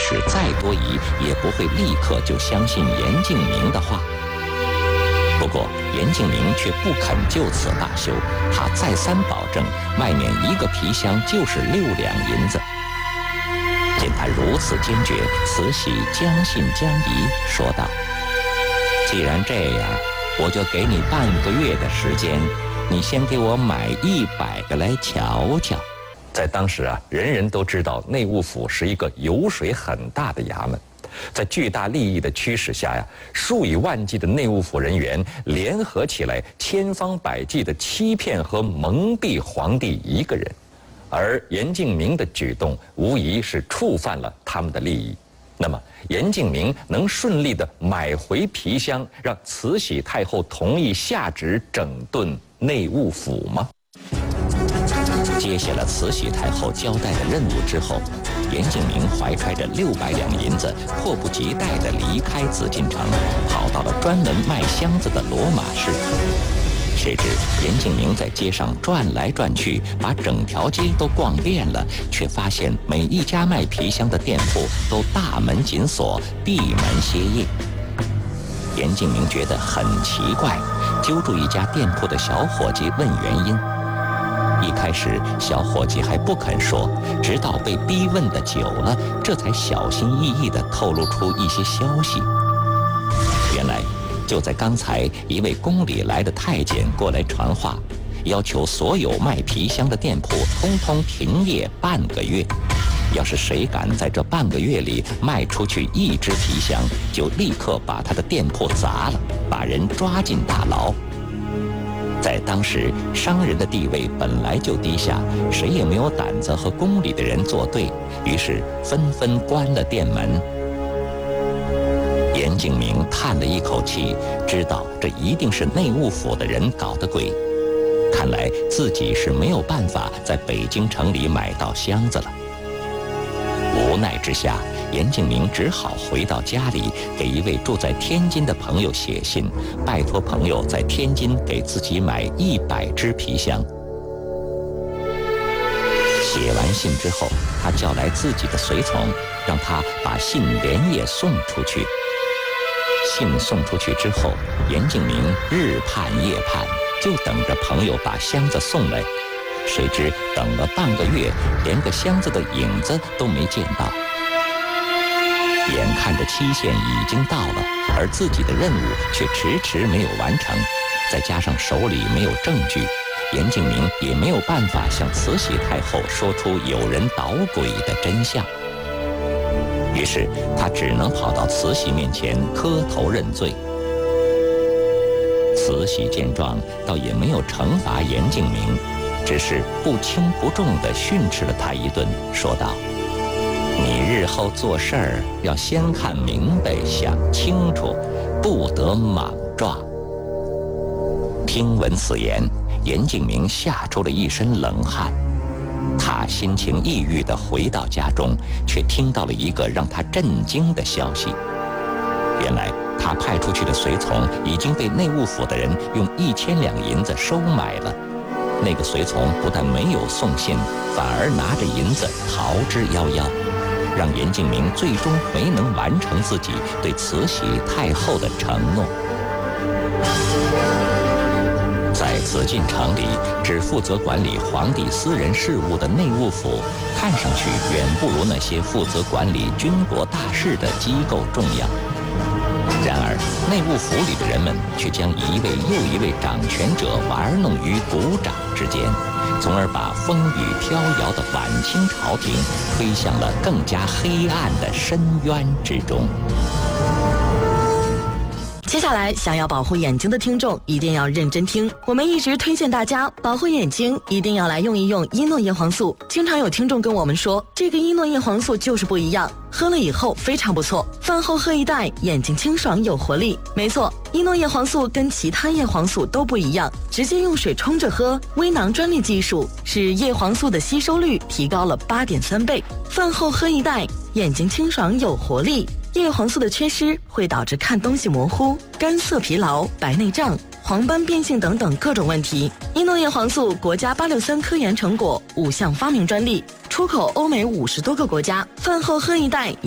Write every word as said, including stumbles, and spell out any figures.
使再多疑，也不会立刻就相信严敬明的话。不过严敬明却不肯就此罢休，他再三保证外面一个皮箱就是六两银子。见他如此坚决，慈禧将信将疑，说道：“既然这样，我就给你半个月的时间，你先给我买一百个来瞧瞧。”在当时啊，人人都知道内务府是一个油水很大的衙门，在巨大利益的驱使下呀，数以万计的内务府人员联合起来，千方百计地欺骗和蒙蔽皇帝一个人。而严敬明的举动无疑是触犯了他们的利益。那么严敬明能顺利地买回皮箱，让慈禧太后同意下旨整顿内务府吗？接下了慈禧太后交代的任务之后，严敬明怀揣着六百两银子，迫不及待地离开紫禁城，跑到了专门卖箱子的罗马市。谁知严敬明在街上转来转去，把整条街都逛遍了，却发现每一家卖皮箱的店铺都大门紧锁，闭门歇业。严敬明觉得很奇怪，揪住一家店铺的小伙计问原因。一开始小伙计还不肯说，直到被逼问的久了，这才小心翼翼地透露出一些消息。原来就在刚才，一位宫里来的太监过来传话，要求所有卖皮箱的店铺通通停业半个月。要是谁敢在这半个月里卖出去一只皮箱，就立刻把他的店铺砸了，把人抓进大牢。在当时，商人的地位本来就低下，谁也没有胆子和宫里的人作对，于是纷纷关了店门。严敬明叹了一口气，知道这一定是内务府的人搞的鬼，看来自己是没有办法在北京城里买到箱子了。无奈之下，严敬明只好回到家里，给一位住在天津的朋友写信，拜托朋友在天津给自己买一百只皮箱。写完信之后，他叫来自己的随从，让他把信连夜送出去。信送出去之后，严敬明日盼夜盼，就等着朋友把箱子送来。谁知等了半个月，连个箱子的影子都没见到。眼看着期限已经到了，而自己的任务却迟迟没有完成，再加上手里没有证据，严敬明也没有办法向慈禧太后说出有人捣鬼的真相。于是他只能跑到慈禧面前磕头认罪。慈禧见状，倒也没有惩罚严敬明，只是不轻不重地训斥了他一顿，说道：“你日后做事儿要先看明白，想清楚，不得莽撞。”听闻此言，严敬明吓出了一身冷汗。他心情抑郁地回到家中，却听到了一个让他震惊的消息。原来他派出去的随从已经被内务府的人用一千两银子收买了。那个随从不但没有送信，反而拿着银子逃之夭夭，让严敬明最终没能完成自己对慈禧太后的承诺。在紫禁城里，只负责管理皇帝私人事务的内务府，看上去远不如那些负责管理军国大事的机构重要。然而内务府里的人们却将一位又一位掌权者玩弄于股掌之间，从而把风雨飘摇的晚清朝廷推向了更加黑暗的深渊之中。 接下来，想要保护眼睛的听众一定要认真听。我们一直推荐大家保护眼睛，一定要来用一用伊诺叶黄素。经常有听众跟我们说，这个伊诺叶黄素就是不一样，喝了以后非常不错，饭后喝一袋，眼睛清爽有活力。没错，伊诺叶黄素跟其他叶黄素都不一样，直接用水冲着喝，微囊专利技术使叶黄素的吸收率提高了 八点三倍。饭后喝一袋，眼睛清爽有活力。叶黄素的缺失会导致看东西模糊、干涩疲劳、白内障、黄斑变性等等各种问题。伊诺叶黄素国家八六三科研成果，五项发明专利，出口欧美五十多个国家。饭后喝一袋。